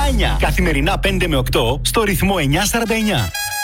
Άνια. Καθημερινά 5 με 8 στο ρυθμό 949.